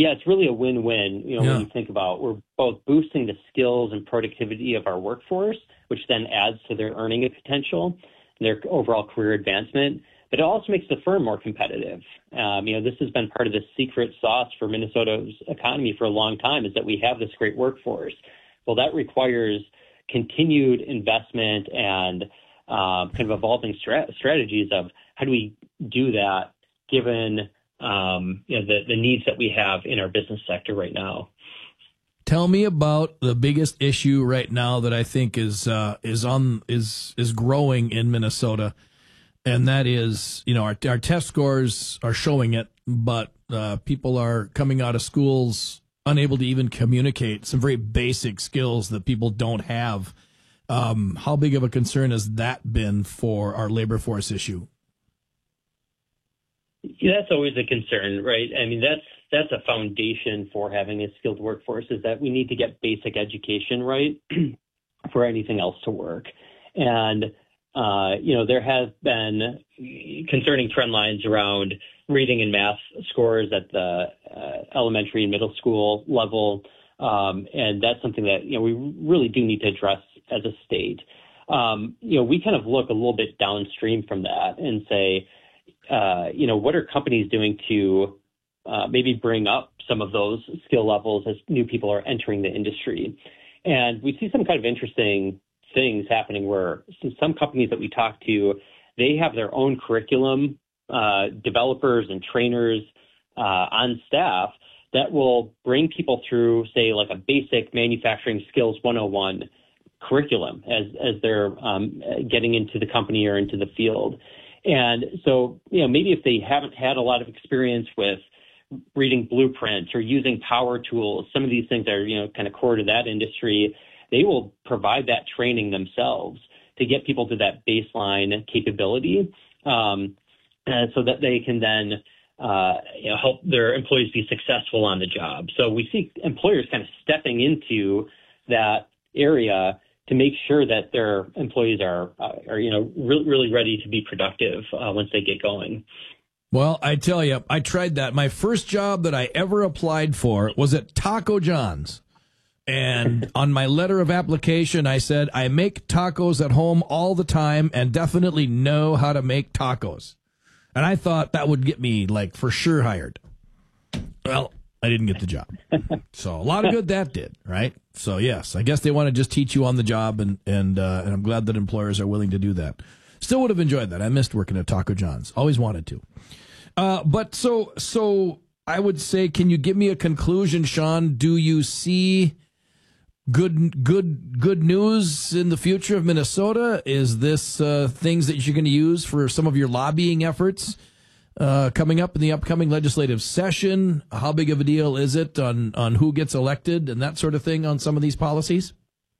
Yeah, it's really a win-win. When you think about, we're both boosting the skills and productivity of our workforce, which then adds to their earning potential, their overall career advancement. But it also makes the firm more competitive. This has been part of the secret sauce for Minnesota's economy for a long time, is that we have this great workforce. Well, that requires continued investment and kind of evolving strategies of how do we do that given the needs that we have in our business sector right now. Tell me about the biggest issue right now that I think is growing in Minnesota, and that is, our test scores are showing it, but people are coming out of schools unable to even communicate some very basic skills that people don't have. How big of a concern has that been for our labor force issue? Yeah, that's always a concern, right? I mean, that's a foundation for having a skilled workforce, is that we need to get basic education right for anything else to work. And, there have been concerning trend lines around reading and math scores at the elementary and middle school level. And that's something that, we really do need to address as a state. We kind of look a little bit downstream from that and say, what are companies doing to maybe bring up some of those skill levels as new people are entering the industry? And we see some kind of interesting things happening where some companies that we talk to, they have their own curriculum, developers and trainers on staff that will bring people through, say, like a basic manufacturing skills 101 curriculum as they're getting into the company or into the field. And so, maybe if they haven't had a lot of experience with reading blueprints or using power tools, some of these things are, kind of core to that industry, they will provide that training themselves to get people to that baseline capability so that they can then help their employees be successful on the job. So we see employers kind of stepping into that area to make sure that their employees are really ready to be productive once they get going. Well, I tell you, I tried that. My first job that I ever applied for was at Taco John's. And on my letter of application, I said, I make tacos at home all the time and definitely know how to make tacos. And I thought that would get me, for sure hired. Well, I didn't get the job. So a lot of good that did, right? So, yes, I guess they want to just teach you on the job, and I'm glad that employers are willing to do that. Still would have enjoyed that. I missed working at Taco John's. Always wanted to. But so I would say, can you give me a conclusion, Sean? Do you see good news in the future of Minnesota? Is this things that you're going to use for some of your lobbying efforts coming up in the upcoming legislative session? How big of a deal is it on who gets elected and that sort of thing on some of these policies?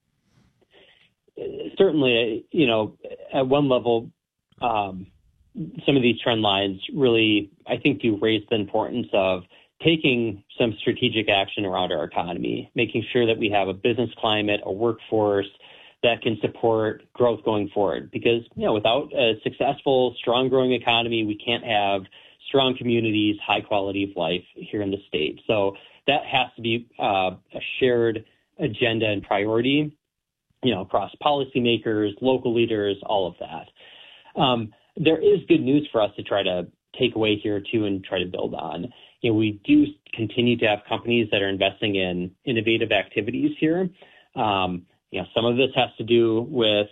Certainly, at one level, some of these trend lines really, I think, do raise the importance of taking some strategic action around our economy, making sure that we have a business climate, a workforce that can support growth going forward. Because, without a successful, strong growing economy, we can't have strong communities, high quality of life here in the state. So that has to be a shared agenda and priority, across policymakers, local leaders, all of that. There is good news for us to try to take away here, too, and try to build on. We do continue to have companies that are investing in innovative activities here. Some of this has to do with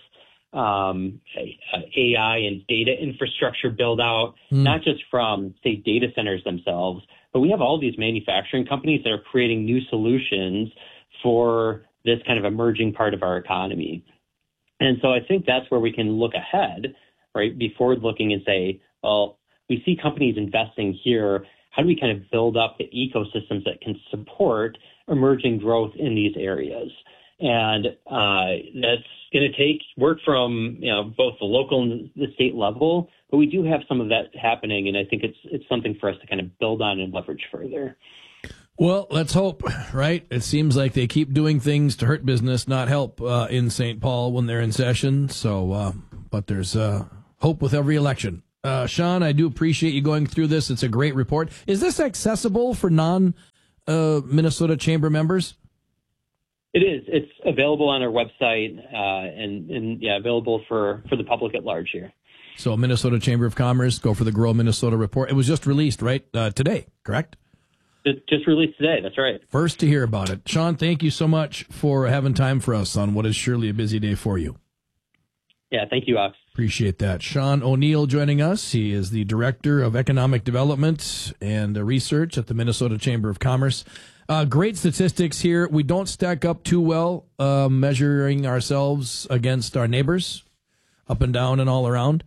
AI and data infrastructure build out, not just from, say, data centers themselves, but we have all these manufacturing companies that are creating new solutions for this kind of emerging part of our economy. And so I think that's where we can look ahead, right, be forward looking and say, well, we see companies investing here. How do we kind of build up the ecosystems that can support emerging growth in these areas? And that's going to take work from both the local and the state level, but we do have some of that happening, and I think it's something for us to kind of build on and leverage further. Well, let's hope, right? It seems like they keep doing things to hurt business, not help in St. Paul when they're in session. So, but there's hope with every election. Sean, I do appreciate you going through this. It's a great report. Is this accessible for non Minnesota Chamber members? It is. It's available on our website and available for the public at large here. So Minnesota Chamber of Commerce, go for the Grow Minnesota report. It was just released, right, today, correct? It just released today. That's right. First to hear about it. Sean, thank you so much for having time for us on what is surely a busy day for you. Yeah, thank you, Ox. Appreciate that. Sean O'Neill joining us. He is the Director of Economic Development and Research at the Minnesota Chamber of Commerce. Great statistics here. We don't stack up too well measuring ourselves against our neighbors up and down and all around.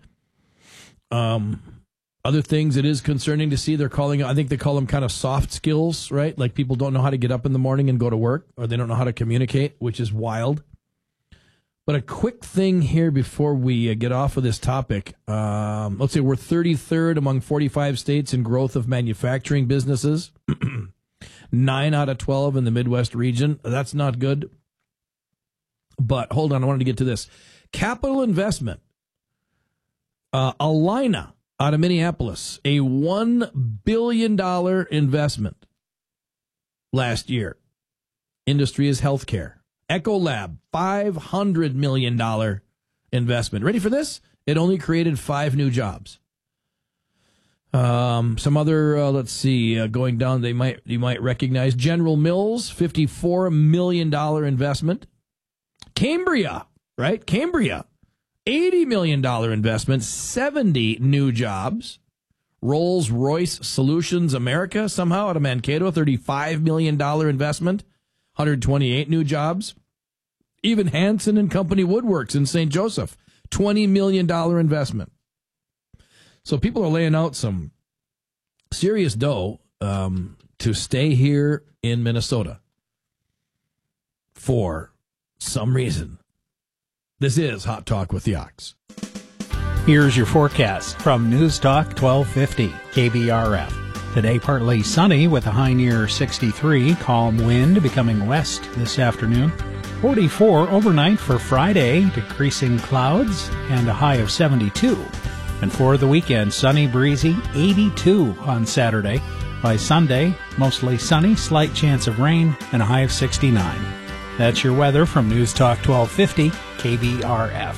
Other things, it is concerning to see I think they call them kind of soft skills, right? Like people don't know how to get up in the morning and go to work, or they don't know how to communicate, which is wild. But a quick thing here before we get off of this topic. Let's say we're 33rd among 45 states in growth of manufacturing businesses. 9 out of 12 in the Midwest region. That's not good. But hold on, I wanted to get to this. Capital investment. Alina out of Minneapolis, a $1 billion investment last year. Industry is healthcare. Ecolab, $500 million investment. Ready for this? It only created 5 new jobs. Some other, let's see, going down, you might recognize General Mills, $54 million investment. Cambria, right? Cambria, $80 million investment, 70 new jobs. Rolls-Royce Solutions America, somehow out of Mankato, $35 million investment, 128 new jobs. Even Hanson and Company Woodworks in St. Joseph, $20 million investment. So people are laying out some serious dough to stay here in Minnesota for some reason. This is Hot Talk with the Ox. Here's your forecast from News Talk 1250 KBRF. Today partly sunny with a high near 63, calm wind becoming west this afternoon. 44 overnight for Friday, decreasing clouds and a high of 72. And for the weekend, sunny, breezy, 82 on Saturday. By Sunday, mostly sunny, slight chance of rain, and a high of 69. That's your weather from News Talk 1250 KBRF.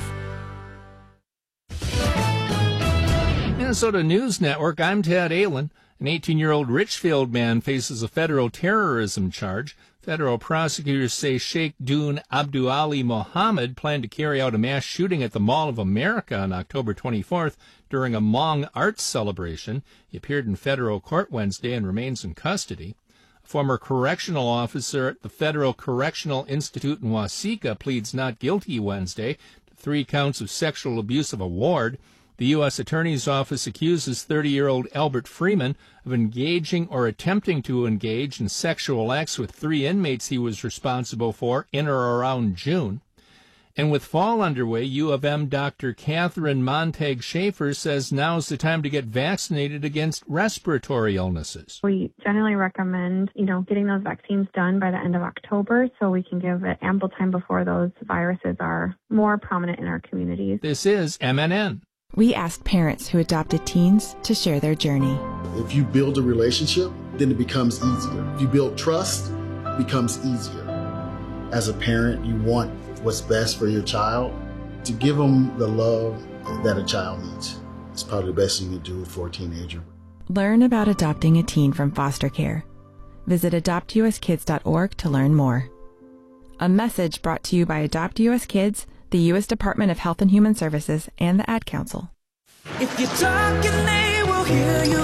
Minnesota News Network, I'm Ted Allen. An 18-year-old Richfield man faces a federal terrorism charge. Federal prosecutors say Sheikh Dune Abdu Ali Mohammed planned to carry out a mass shooting at the Mall of America on October 24th during a Hmong arts celebration. He appeared in federal court Wednesday and remains in custody. A former correctional officer at the Federal Correctional Institute in Waseca pleads not guilty Wednesday to 3 counts of sexual abuse of a ward. The U.S. Attorney's Office accuses 30-year-old Albert Freeman of engaging or attempting to engage in sexual acts with 3 inmates he was responsible for in or around June. And with fall underway, U of M Dr. Catherine Montag Schaefer says now's the time to get vaccinated against respiratory illnesses. We generally recommend, getting those vaccines done by the end of October so we can give it ample time before those viruses are more prominent in our communities. This is MNN. We asked parents who adopted teens to share their journey. If you build a relationship, then it becomes easier. If you build trust, it becomes easier. As a parent, you want what's best for your child. To give them the love that a child needs. It's probably the best thing you can do for a teenager. Learn about adopting a teen from foster care. Visit adoptuskids.org to learn more. A message brought to you by Adopt US Kids, the U.S. Department of Health and Human Services, and the Ad Council. If you're talking, they will hear you.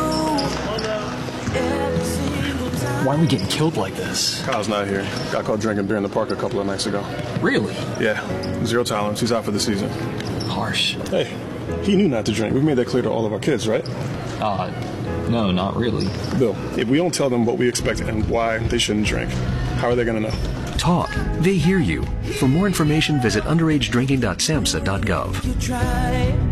Why are we getting killed like this? Kyle's not here. Got caught drinking beer in the park a couple of nights ago. Really? Yeah. 0 tolerance. He's out for the season. Harsh. Hey, he knew not to drink. We've made that clear to all of our kids, right? No, not really. Bill, if we don't tell them what we expect and why they shouldn't drink, how are they going to know? Talk. They hear you. For more information, visit underagedrinking.samhsa.gov.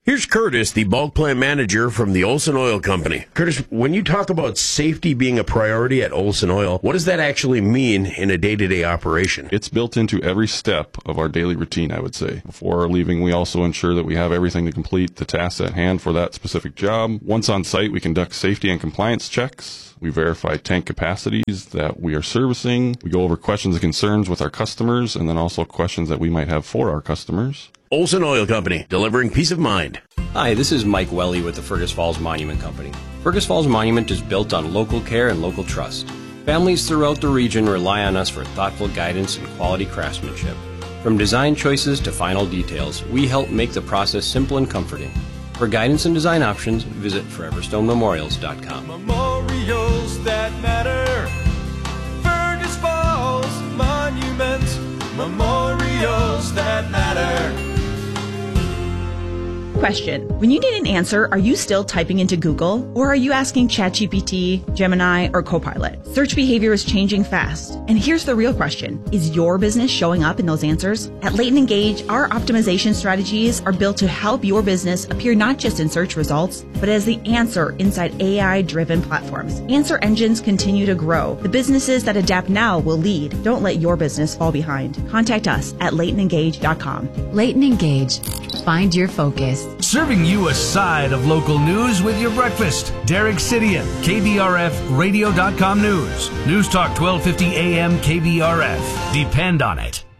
Here's Curtis, the bulk plant manager from the Olson Oil Company. Curtis, when you talk about safety being a priority at Olson Oil, what does that actually mean in a day-to-day operation? It's built into every step of our daily routine, I would say. Before leaving, we also ensure that we have everything to complete the tasks at hand for that specific job. Once on site, we conduct safety and compliance checks. We verify tank capacities that we are servicing. We go over questions and concerns with our customers, and then also questions that we might have for our customers. Olson Oil Company, delivering peace of mind. Hi, this is Mike Welly with the Fergus Falls Monument Company. Fergus Falls Monument is built on local care and local trust. Families throughout the region rely on us for thoughtful guidance and quality craftsmanship. From design choices to final details, we help make the process simple and comforting. For guidance and design options, visit foreverstonememorials.com. Memorials that matter. Fergus Falls Monument. Memorials that matter. Question. When you need an answer, are you still typing into Google? Or are you asking ChatGPT, Gemini, or Copilot? Search behavior is changing fast. And here's the real question. Is your business showing up in those answers? At Leighton Engage, our optimization strategies are built to help your business appear not just in search results, but as the answer inside AI-driven platforms. Answer engines continue to grow. The businesses that adapt now will lead. Don't let your business fall behind. Contact us at LeightonEngage.com. Leighton Engage. Find your focus. Serving you a side of local news with your breakfast. Derek Sidian, KBRF Radio.com News. News Talk 1250 AM KBRF. Depend on it.